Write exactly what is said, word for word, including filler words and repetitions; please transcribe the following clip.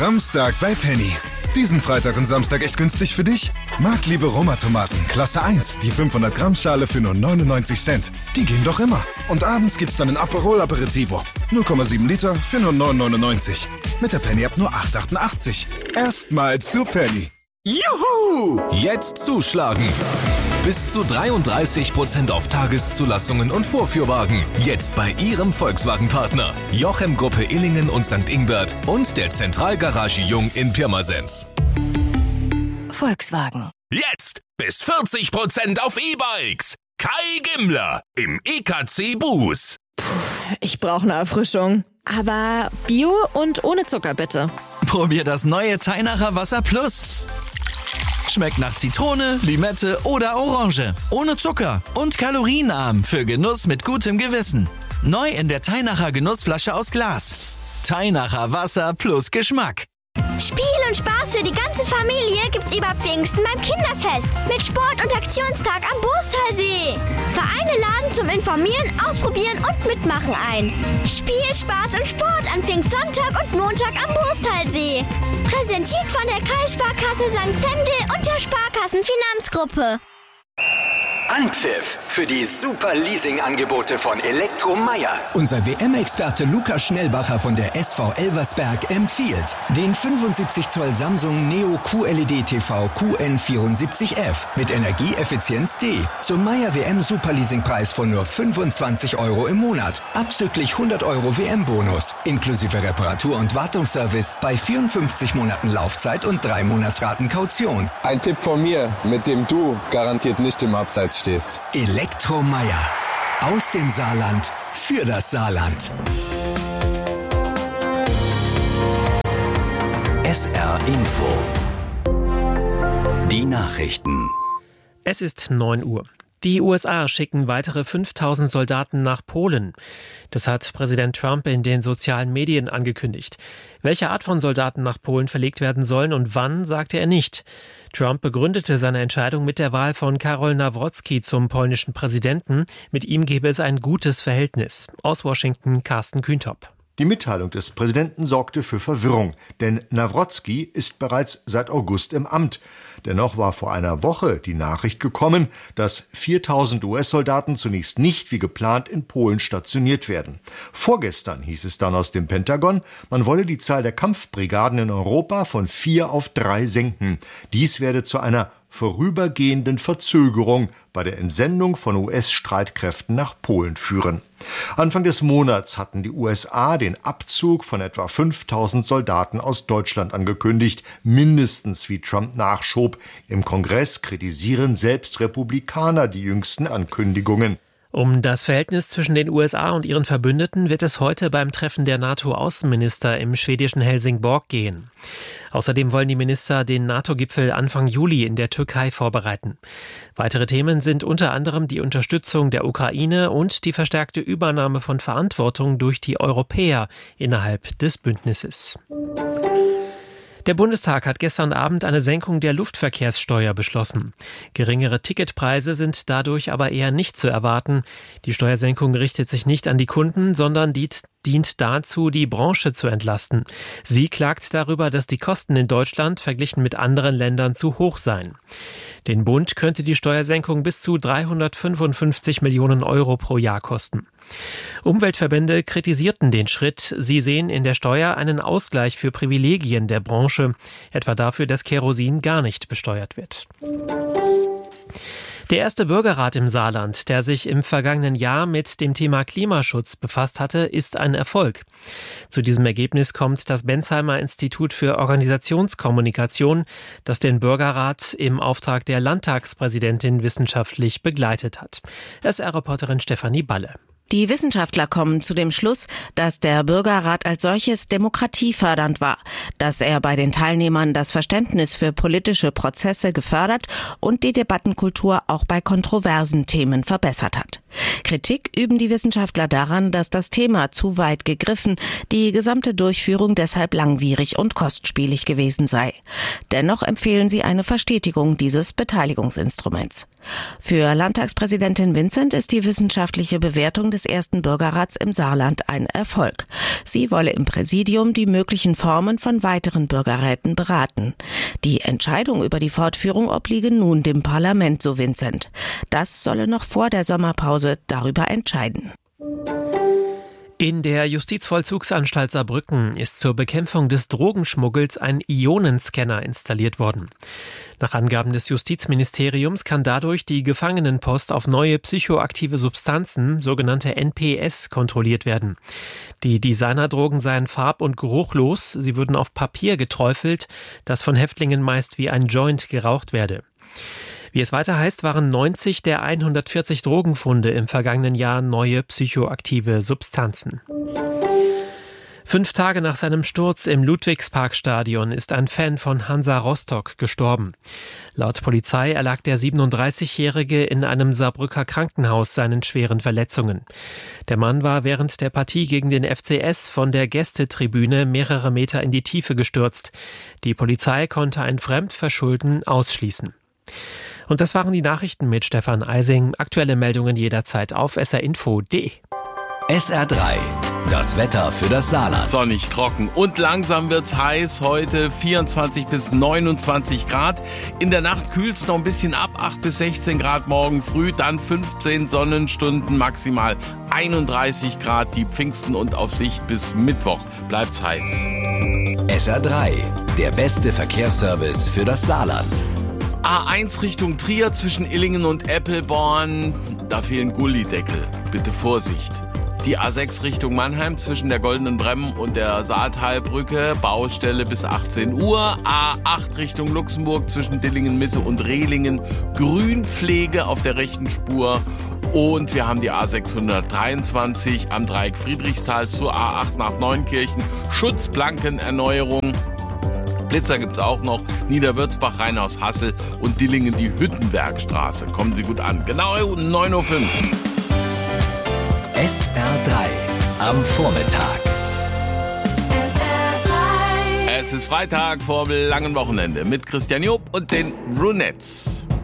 Samstag bei Penny. Diesen Freitag und Samstag echt günstig für dich? Marktliebe Roma-Tomaten, Klasse eins, die fünfhundert Gramm Schale für nur neunundneunzig Cent. Die gehen doch immer. Und abends gibt's dann ein Aperol Aperitivo. null Komma sieben Liter für nur neun neunundneunzig. Mit der Penny ab nur acht achtundachtzig. Erstmal zu Penny. Juhu! Jetzt zuschlagen. Bis zu dreiunddreißig Prozent auf Tageszulassungen und Vorführwagen. Jetzt bei Ihrem Volkswagen-Partner. Jochem Gruppe Illingen und Sankt Ingbert und der Zentralgarage Jung in Pirmasens. Volkswagen. Jetzt bis vierzig Prozent auf E-Bikes. Kai Gimmler im E K C Bus. Puh, ich brauche eine Erfrischung. Aber Bio und ohne Zucker bitte. Probier das neue Teinacher Wasser Plus. Schmeckt nach Zitrone, Limette oder Orange. Ohne Zucker und kalorienarm für Genuss mit gutem Gewissen. Neu in der Teinacher Genussflasche aus Glas. Teinacher Wasser plus Geschmack. Spiel und Spaß für die ganze Familie gibt's über Pfingsten beim Kinderfest mit Sport- und Aktionstag am Bostalsee. Vereine laden zum Informieren, Ausprobieren und Mitmachen ein. Spiel, Spaß und Sport am Pfingstsonntag und Montag am Bostalsee. Präsentiert von der Kreissparkasse Sankt Wendel und der Sparkassenfinanzgruppe. Anpfiff für die super Leasing-Angebote von Elektromeier. Unser W M-Experte Lukas Schnellbacher von der S V Elversberg empfiehlt den fünfundsiebzig Zoll Samsung Neo Q L E D T V Q N vierundsiebzig F mit Energieeffizienz D zum Meier W M Superleasingpreis von nur fünfundzwanzig Euro im Monat. Abzüglich hundert Euro W M-Bonus, inklusive Reparatur- und Wartungsservice bei vierundfünfzig Monaten Laufzeit und drei Monatsraten Kaution. Ein Tipp von mir, mit dem du garantiert nicht im Abseits stehst. Elektromeier. Aus dem Saarland für das Saarland. S R Info. Die Nachrichten. Es ist neun Uhr. Die U S A schicken weitere fünftausend Soldaten nach Polen. Das hat Präsident Trump in den sozialen Medien angekündigt. Welche Art von Soldaten nach Polen verlegt werden sollen und wann, sagte er nicht. Trump begründete seine Entscheidung mit der Wahl von Karol Nawrocki zum polnischen Präsidenten. Mit ihm gebe es ein gutes Verhältnis. Aus Washington, Carsten Kühntop. Die Mitteilung des Präsidenten sorgte für Verwirrung, denn Nawrocki ist bereits seit August im Amt. Dennoch war vor einer Woche die Nachricht gekommen, dass viertausend U S-Soldaten zunächst nicht wie geplant in Polen stationiert werden. Vorgestern hieß es dann aus dem Pentagon, man wolle die Zahl der Kampfbrigaden in Europa von vier auf drei senken. Dies werde zu einer vorübergehenden Verzögerung bei der Entsendung von U S-Streitkräften nach Polen führen. Anfang des Monats hatten die U S A den Abzug von etwa fünftausend Soldaten aus Deutschland angekündigt, mindestens wie Trump nachschob. Im Kongress kritisieren selbst Republikaner die jüngsten Ankündigungen. Um das Verhältnis zwischen den U S A und ihren Verbündeten wird es heute beim Treffen der NATO-Außenminister im schwedischen Helsingborg gehen. Außerdem wollen die Minister den NATO-Gipfel Anfang Juli in der Türkei vorbereiten. Weitere Themen sind unter anderem die Unterstützung der Ukraine und die verstärkte Übernahme von Verantwortung durch die Europäer innerhalb des Bündnisses. Der Bundestag hat gestern Abend eine Senkung der Luftverkehrssteuer beschlossen. Geringere Ticketpreise sind dadurch aber eher nicht zu erwarten. Die Steuersenkung richtet sich nicht an die Kunden, sondern dient, dient dazu, die Branche zu entlasten. Sie klagt darüber, dass die Kosten in Deutschland verglichen mit anderen Ländern zu hoch seien. Den Bund könnte die Steuersenkung bis zu dreihundertfünfundfünfzig Millionen Euro pro Jahr kosten. Umweltverbände kritisierten den Schritt. Sie sehen in der Steuer einen Ausgleich für Privilegien der Branche, etwa dafür, dass Kerosin gar nicht besteuert wird. Der erste Bürgerrat im Saarland, der sich im vergangenen Jahr mit dem Thema Klimaschutz befasst hatte, ist ein Erfolg. Zu diesem Ergebnis kommt das Bensheimer Institut für Organisationskommunikation, das den Bürgerrat im Auftrag der Landtagspräsidentin wissenschaftlich begleitet hat. S R-Reporterin Stefanie Balle. Die Wissenschaftler kommen zu dem Schluss, dass der Bürgerrat als solches demokratiefördernd war, dass er bei den Teilnehmern das Verständnis für politische Prozesse gefördert und die Debattenkultur auch bei kontroversen Themen verbessert hat. Kritik üben die Wissenschaftler daran, dass das Thema zu weit gegriffen, die gesamte Durchführung deshalb langwierig und kostspielig gewesen sei. Dennoch empfehlen sie eine Verstetigung dieses Beteiligungsinstruments. Für Landtagspräsidentin Vincent ist die wissenschaftliche Bewertung des ersten Bürgerrats im Saarland ein Erfolg. Sie wolle im Präsidium die möglichen Formen von weiteren Bürgerräten beraten. Die Entscheidung über die Fortführung obliege nun dem Parlament, so Vincent. Das solle noch vor der Sommerpause darüber entscheiden. In der Justizvollzugsanstalt Saarbrücken ist zur Bekämpfung des Drogenschmuggels ein Ionenscanner installiert worden. Nach Angaben des Justizministeriums kann dadurch die Gefangenenpost auf neue psychoaktive Substanzen, sogenannte N P S, kontrolliert werden. Die Designerdrogen seien farb- und geruchlos, sie würden auf Papier geträufelt, das von Häftlingen meist wie ein Joint geraucht werde. Wie es weiter heißt, waren neunzig der hundertvierzig Drogenfunde im vergangenen Jahr neue psychoaktive Substanzen. Fünf Tage nach seinem Sturz im Ludwigsparkstadion ist ein Fan von Hansa Rostock gestorben. Laut Polizei erlag der siebenunddreißigjährige in einem Saarbrücker Krankenhaus seinen schweren Verletzungen. Der Mann war während der Partie gegen den F C S von der Gästetribüne mehrere Meter in die Tiefe gestürzt. Die Polizei konnte ein Fremdverschulden ausschließen. Und das waren die Nachrichten mit Stefan Eising. Aktuelle Meldungen jederzeit auf s r info punkt d e. S R drei, das Wetter für das Saarland. Sonnig, trocken und langsam wird's heiß. Heute vierundzwanzig bis neunundzwanzig Grad. In der Nacht kühlt's noch ein bisschen ab, acht bis sechzehn Grad morgen früh, dann fünfzehn Sonnenstunden, maximal einunddreißig Grad die Pfingsten und auf Sicht bis Mittwoch bleibt's heiß. S R drei, der beste Verkehrsservice für das Saarland. A eins Richtung Trier zwischen Illingen und Eppelborn, da fehlen Gullideckel. Bitte Vorsicht. Die A sechs Richtung Mannheim zwischen der Goldenen Bremm und der Saartalbrücke, Baustelle bis achtzehn Uhr. A acht Richtung Luxemburg zwischen Dillingen Mitte und Rehlingen, Grünpflege auf der rechten Spur. Und wir haben die A sechshundertdreiundzwanzig am Dreieck Friedrichsthal zur A acht nach Neunkirchen, Schutzplankenerneuerung. Blitzer gibt's auch noch, Niederwürzbach, Rheinhaus, Hassel und Dillingen die Hüttenbergstraße. Kommen Sie gut an. Genau neun Uhr fünf. S R drei am Vormittag. S R drei. Es ist Freitag vor dem langen Wochenende mit Christian Job und den Brunettes.